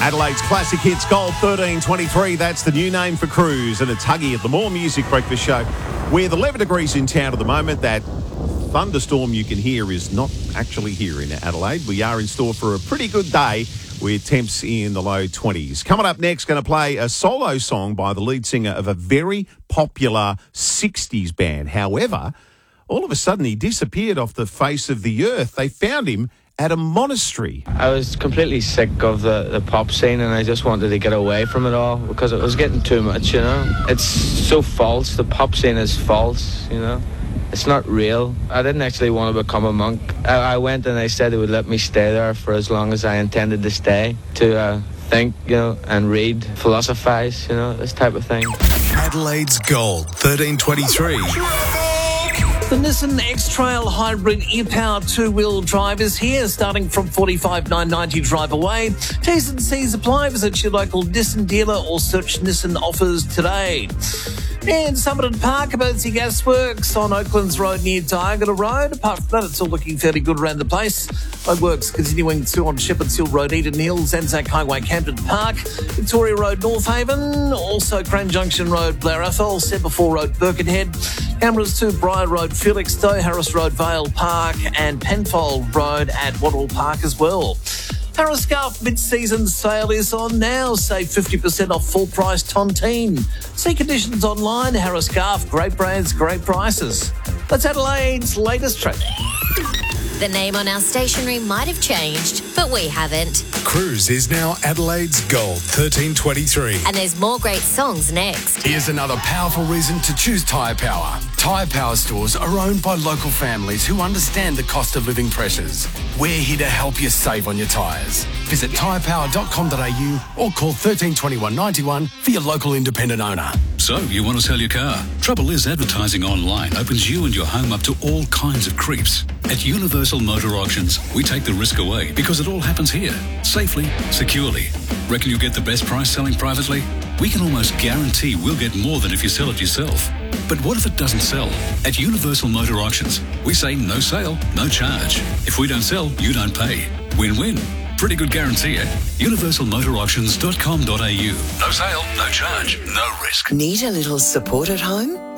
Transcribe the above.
Adelaide's Classic Hits Gold 1323. That's the new name for Cruise, and it's Huggy at the More Music Breakfast Show. With 11 degrees in town at the moment, that thunderstorm you can hear is not actually here in Adelaide. We are in store for a pretty good day with temps in the low 20s. Coming up next, going to play a solo song by the lead singer of a very popular 60s band. However, all of a sudden he disappeared off the face of the earth. They found him at a monastery. I was completely sick of the pop scene, and I just wanted to get away from it all because it was getting too much, you know. It's so false. The pop scene is false, you know. It's not real. I didn't actually want to become a monk. I went and they said they would let me stay there for as long as I intended to stay, to think, you know, and read, philosophize, you know, this type of thing. Adelaide's Gold 1323. The Nissan X-Trail Hybrid e-power two-wheel drive is here, starting from $45,990 drive away. T's and C's apply. Visit your local Nissan dealer or search Nissan offers today. In Somerton Park, emergency gas works on Oaklands Road near Diagonal Road. Apart from that, it's all looking fairly good around the place. Road works continuing to on Shepherd's Hill Road, Eden Hills, Anzac Highway, Camden Park, Victoria Road, North Haven, also Crane Junction Road, Blair Athol, Semperfor Road, Birkenhead. Cameras to Briar Road, Felixstowe, Harris Road, Vale Park, and Penfold Road at Waddell Park as well. Harris Scarf mid-season sale is on now. Save 50% off full-price tontine. See conditions online. Harris Scarf, great brands, great prices. That's Adelaide's latest trend. The name on our stationery might have changed, but we haven't. Cruise is now Adelaide's Gold 1323. And there's more great songs next. Here's another powerful reason to choose Tyre Power. Tyre Power stores are owned by local families who understand the cost of living pressures. We're here to help you save on your tyres. Visit tyrepower.com.au or call 1321 91 for your local independent owner. So, you want to sell your car? Trouble is, advertising online opens you and your home up to all kinds of creeps. At Universal Motor Auctions, we take the risk away because it all happens here, safely, securely. Reckon you'll get the best price selling privately? We can almost guarantee we'll get more than if you sell it yourself. But what if it doesn't sell? At Universal Motor Auctions, we say no sale, no charge. If we don't sell, you don't pay. Win-win. Pretty good guarantee at universalmotorauctions.com.au. No sale, no charge, no risk. Need a little support at home?